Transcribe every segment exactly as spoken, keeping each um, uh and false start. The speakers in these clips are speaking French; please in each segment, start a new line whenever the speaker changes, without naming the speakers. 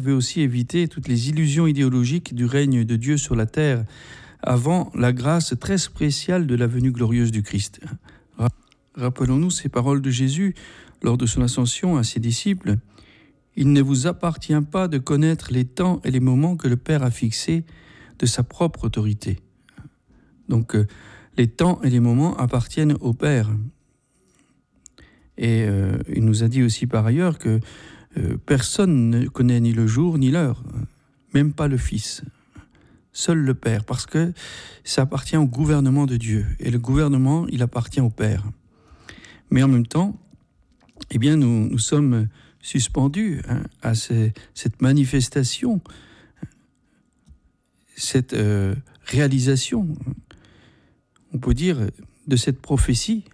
veut aussi éviter toutes les illusions idéologiques du règne de Dieu sur la terre avant la grâce très spéciale de la venue glorieuse du Christ. Rappelons-nous ces paroles de Jésus lors de son ascension à ses disciples. « Il ne vous appartient pas de connaître les temps et les moments que le Père a fixés de sa propre autorité. » Donc, euh, les temps et les moments appartiennent au Père. Et euh, il nous a dit aussi par ailleurs que euh, personne ne connaît ni le jour ni l'heure, même pas le Fils. Seul le Père, parce que ça appartient au gouvernement de Dieu. Et le gouvernement, il appartient au Père. Mais en même temps, eh bien, nous, nous sommes suspendus hein, à ces, cette manifestation, cette euh, réalisation, on peut dire, de cette prophétie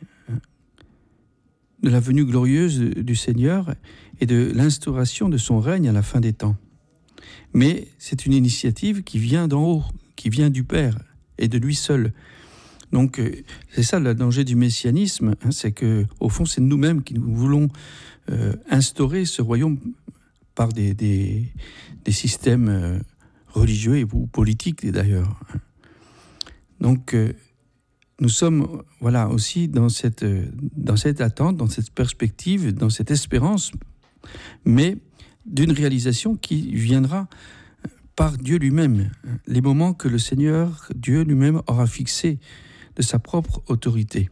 de la venue glorieuse du Seigneur et de l'instauration de son règne à la fin des temps. Mais c'est une initiative qui vient d'en haut, qui vient du Père et de lui seul. Donc c'est ça le danger du messianisme, hein, c'est que au fond c'est nous-mêmes qui nous voulons euh, instaurer ce royaume par des, des, des systèmes euh, religieux et ou politiques d'ailleurs. Donc euh, nous sommes voilà aussi dans cette dans cette attente, dans cette perspective, dans cette espérance, mais d'une réalisation qui viendra par Dieu lui-même, les moments que le Seigneur Dieu lui-même aura fixés de sa propre autorité.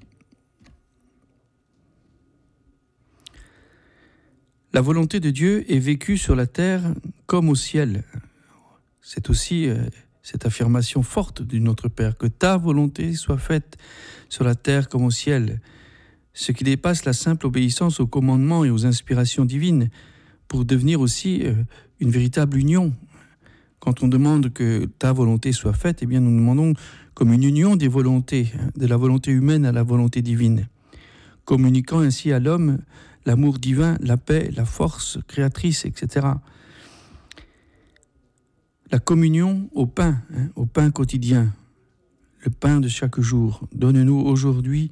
La volonté de Dieu est vécue sur la terre comme au ciel. C'est aussi euh, cette affirmation forte de notre Père, que ta volonté soit faite sur la terre comme au ciel, ce qui dépasse la simple obéissance aux commandements et aux inspirations divines pour devenir aussi euh, une véritable union. Quand on demande que ta volonté soit faite, eh bien nous demandons comme une union des volontés, de la volonté humaine à la volonté divine, communiquant ainsi à l'homme l'amour divin, la paix, la force créatrice, et cetera. La communion au pain, hein, au pain quotidien, le pain de chaque jour. Donne-nous aujourd'hui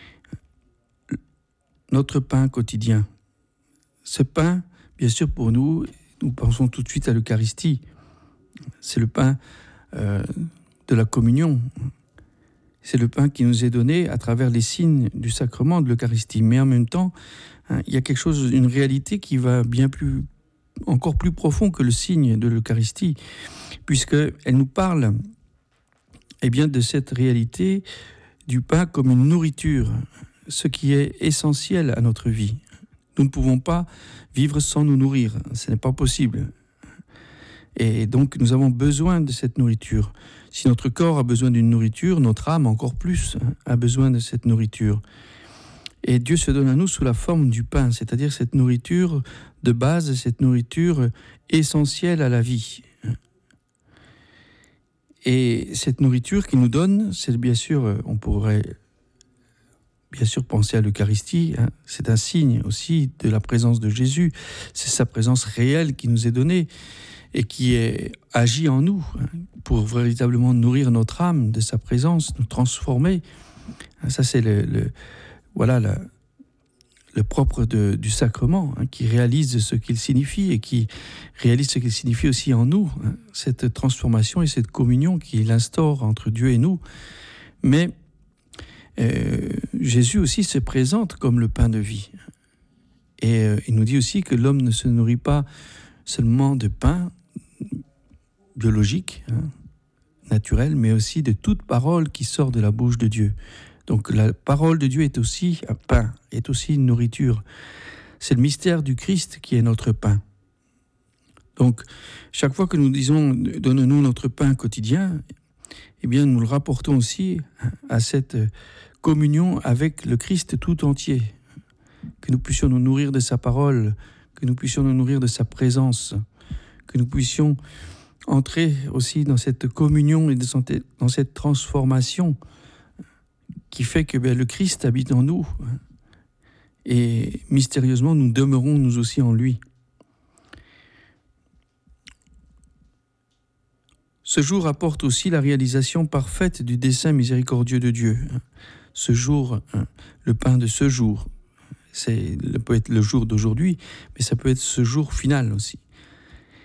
notre pain quotidien. Ce pain, bien sûr pour nous, nous pensons tout de suite à l'Eucharistie. C'est le pain euh, de la communion. C'est le pain qui nous est donné à travers les signes du sacrement de l'Eucharistie. Mais en même temps, hein, il y a quelque chose, une réalité qui va bien plus, encore plus profond que le signe de l'Eucharistie, puisqu'elle nous parle eh bien, de cette réalité du pain comme une nourriture, ce qui est essentiel à notre vie. Nous ne pouvons pas vivre sans nous nourrir, ce n'est pas possible. Et donc nous avons besoin de cette nourriture. Si notre corps a besoin d'une nourriture, notre âme encore plus a besoin de cette nourriture. Et Dieu se donne à nous sous la forme du pain, c'est-à-dire cette nourriture de base, cette nourriture essentielle à la vie. Et cette nourriture qu'il nous donne, c'est bien sûr, on pourrait bien sûr penser à l'Eucharistie, hein, c'est un signe aussi de la présence de Jésus, c'est sa présence réelle qui nous est donnée et qui est agit en nous hein, pour véritablement nourrir notre âme de sa présence, nous transformer. Ça c'est le, le voilà la, le propre de, du sacrement hein, qui réalise ce qu'il signifie et qui réalise ce qu'il signifie aussi en nous, hein, cette transformation et cette communion qu'il instaure entre Dieu et nous. Mais euh, Jésus aussi se présente comme le pain de vie. Et euh, il nous dit aussi que l'homme ne se nourrit pas seulement de pain biologique, hein, naturel, mais aussi de toute parole qui sort de la bouche de Dieu. Donc la parole de Dieu est aussi un pain, est aussi une nourriture. C'est le mystère du Christ qui est notre pain. Donc chaque fois que nous disons « donne-nous notre pain quotidien », eh bien nous le rapportons aussi à cette communion avec le Christ tout entier, que nous puissions nous nourrir de sa parole, que nous puissions nous nourrir de sa présence, que nous puissions entrer aussi dans cette communion et dans cette transformation qui fait que ben, le Christ habite en nous et mystérieusement nous demeurons nous aussi en lui. Ce jour apporte aussi la réalisation parfaite du dessein miséricordieux de Dieu. Ce jour, le pain de ce jour, c'est, ça peut être le jour d'aujourd'hui, mais ça peut être ce jour final aussi.